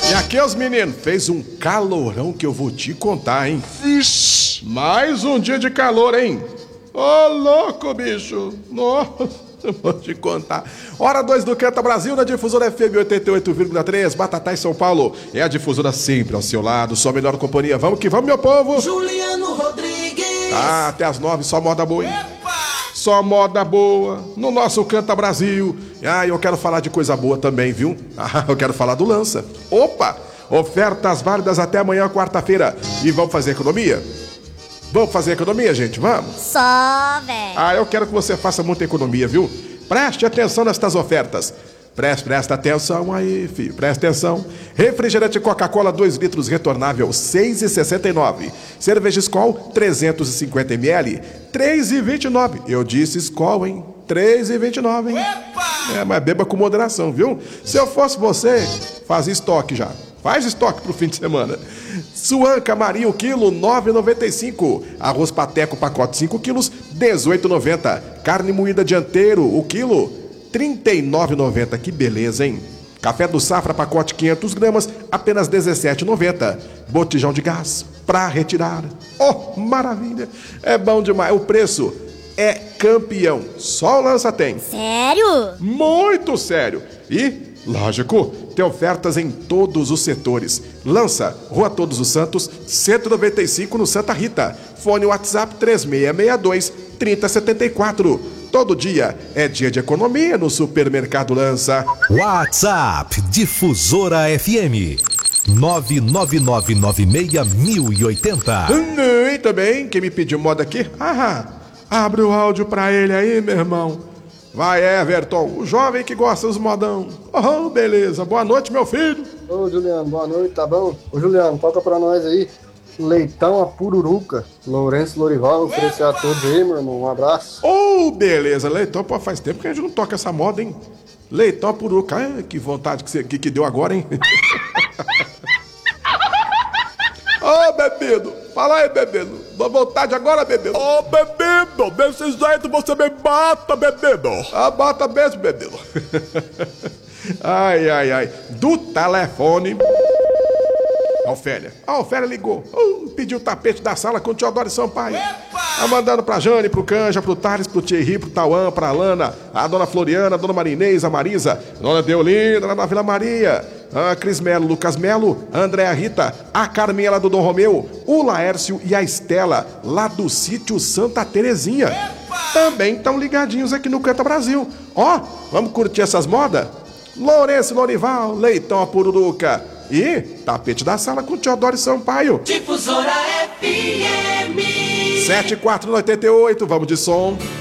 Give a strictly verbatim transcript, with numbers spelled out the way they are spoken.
E aqui os meninos, fez um calorão que eu vou te contar, hein? Vixe. Mais um dia de calor, hein? Ô, oh, louco, bicho. Nossa, vou te contar. Hora dois do Canta Brasil, na Difusora F M oitenta e oito vírgula três, Batatais, São Paulo. É a Difusora sempre ao seu lado, sua melhor companhia. Vamos que vamos, meu povo. Juliano Rodrigues. Ah, até as nove, só moda boa, hein? Só moda boa no nosso Canta Brasil. Ah, eu quero falar de coisa boa também, viu? Ah, eu quero falar do Lança. Opa! Ofertas válidas até amanhã, quarta-feira. E vamos fazer economia? Vamos fazer economia, gente? Vamos? Só, velho. Ah, eu quero que você faça muita economia, viu? Preste atenção nestas ofertas. Presta, presta atenção aí, filho. Presta atenção. Refrigerante Coca-Cola dois litros retornável, seis reais e sessenta e nove centavos. Cerveja Skol, trezentos e cinquenta mililitros, três reais e vinte e nove centavos. Eu disse Skol, hein? três reais e vinte e nove centavos, hein? Epa! É, mas beba com moderação, viu? Se eu fosse você, fazia estoque já. Faz estoque pro fim de semana. Suanca Maria, o quilo, nove reais e noventa e cinco centavos. Arroz Pateco, pacote cinco quilos, dezoito reais e noventa centavos. Carne moída dianteiro, o quilo, trinta e nove reais e noventa centavos. Que beleza, hein? Café do Safra, pacote quinhentas gramas, apenas dezessete reais e noventa centavos. Botijão de gás, pra retirar. Oh, maravilha! É bom demais. O preço é campeão. Só o Lança tem. Sério? Muito sério. E, lógico, tem ofertas em todos os setores. Lança, Rua Todos os Santos, cento e noventa e cinco, no Santa Rita. Fone WhatsApp três seis seis dois, três zero sete quatro. Todo dia é dia de economia no Supermercado Lança. WhatsApp Difusora F M nove nove nove nove seis mil e oitenta. E também, quem me pediu moda aqui? Ah, abre o áudio pra ele aí, meu irmão. Vai, Everton, o jovem que gosta dos modão. Oh, beleza. Boa noite, meu filho. Ô, Juliano, boa noite, tá bom? Ô, Juliano, toca pra nós aí. Leitão a Pururuca. Lourenço Lorival, oferecer a todos aí, meu irmão. Um abraço. Oh, beleza. Leitão, pô, faz tempo que a gente não toca essa moda, hein? Leitão a Pururuca. Ah, que vontade que, você, que, que deu agora, hein? Ô, oh, bebido. Fala aí, bebido. Dá vontade agora, bebido. Ô, oh, bebido, desse jeito você me mata, bebido. Ah, bata mesmo, bebido. Ai, ai, ai. Do telefone... A Ofélia. A Ofélia ligou. Uh, pediu o tapete da sala com o Teodoro Sampaio. Tá mandando pra Jane, pro Canja, pro Thales, pro Thierry, pro Tauan, pra Alana, a dona Floriana, a dona Marinês, a Marisa, a dona Deolinda, lá na Vila Maria, a Cris Melo, Lucas Melo, a Andréa Rita, a Carminha lá do Dom Romeu, o Laércio e a Estela, lá do sítio Santa Terezinha. Também estão ligadinhos aqui no Canta Brasil. Ó, vamos curtir essas modas? Lourenço Lorival, Leitão a Pururuca. E tapete da sala com Teodoro Sampaio. Difusora F M sete e quatro no oitenta e oito, vamos de som.